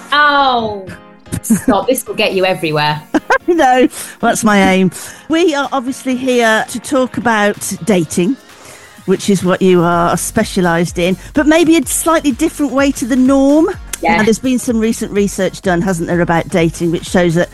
Oh, stop. This will get you everywhere. No, that's my aim. We are obviously here to talk about dating, which is what you are specialised in, but maybe a slightly different way to the norm. Yeah. And there's been some recent research done, hasn't there, about dating, which shows that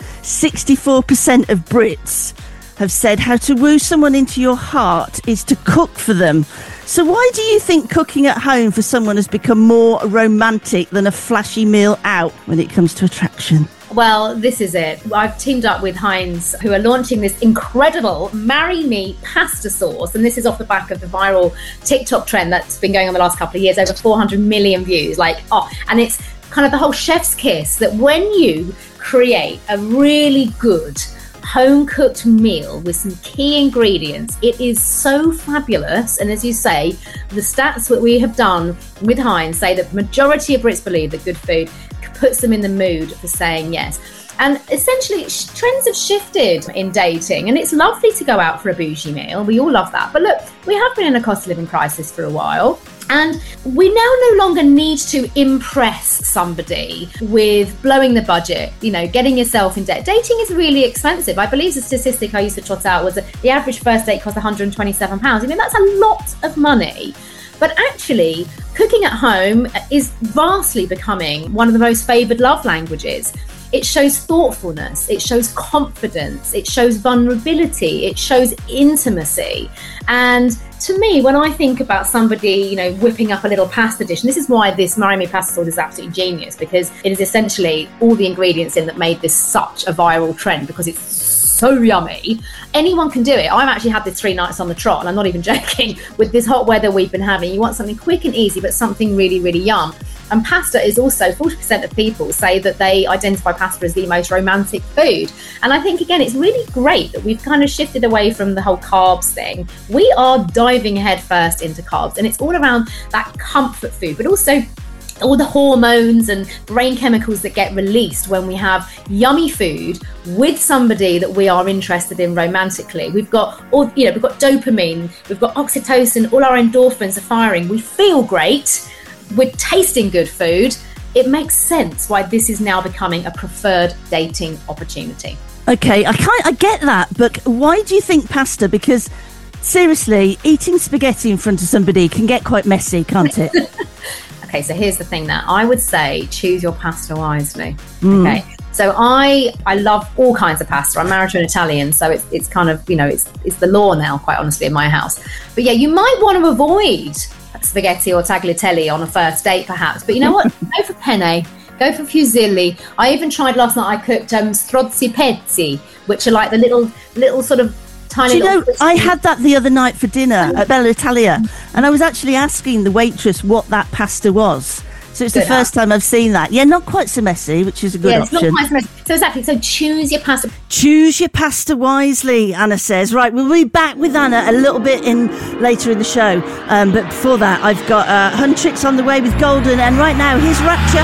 64% of Brits have said how to woo someone into your heart is to cook for them. So why do you think cooking at home for someone has become more romantic than a flashy meal out when it comes to attraction? Well, this is it. I've teamed up with Heinz, who are launching this incredible Marry Me pasta sauce. And this is off the back of the viral TikTok trend that's been going on the last couple of years, over 400 million views. And it's kind of the whole chef's kiss that when you create a really good home-cooked meal with some key ingredients, it is so fabulous. And as you say, the stats that we have done with Heinz say that the majority of Brits believe that good food puts them in the mood for saying yes. And essentially, trends have shifted in dating, and it's lovely to go out for a bougie meal. We all love that. But look, we have been in a cost of living crisis for a while, and we now no longer need to impress somebody with blowing the budget, getting yourself in debt. Dating is really expensive. I believe the statistic I used to trot out was that the average first date cost £127. I mean, that's a lot of money. But actually, cooking at home is vastly becoming one of the most favoured love languages. It shows thoughtfulness, it shows confidence, it shows vulnerability, it shows intimacy. And to me, when I think about somebody, whipping up a little pasta dish, and this is why this Marry Me pasta sauce is absolutely genius, because it is essentially all the ingredients in that made this such a viral trend, because it's so yummy. Anyone can do it. I've actually had this 3 nights on the trot, and I'm not even joking, with this hot weather we've been having. You want something quick and easy, but something really, really yum. And pasta is also, 40% of people say that they identify pasta as the most romantic food. And I think, again, it's really great that we've kind of shifted away from the whole carbs thing. We are diving head first into carbs, and it's all around that comfort food, but also all the hormones and brain chemicals that get released when we have yummy food with somebody that we are interested in romantically. We've got we've got dopamine, we've got oxytocin, all our endorphins are firing. We feel great. We're tasting good food. It makes sense why this is now becoming a preferred dating opportunity. Okay, I get that, but why do you think pasta? Because seriously, eating spaghetti in front of somebody can get quite messy, can't it? Okay, so here's the thing now. I would say choose your pasta wisely. Okay. So I love all kinds of pasta. I'm married to an Italian, so it's kind of, it's the law now, quite honestly, in my house. But yeah, you might want to avoid spaghetti or tagliatelle on a first date, perhaps. But you know what? Go for penne. Go for fusilli. I even tried last night. I cooked strozzi pezzi, which are like the little sort of tiny. Do you know, I had that the other night for dinner at Bella Italia, and I was actually asking the waitress what that pasta was. So it's the first time I've seen that. Yeah, not quite so messy, which is a good option. It's not quite so messy. So exactly. So choose your pasta. Choose your pasta wisely, Anna says. Right, we'll be back with Anna a little bit later in the show. But before that, I've got Huntrix on the way with Golden. And right now, here's Rapture.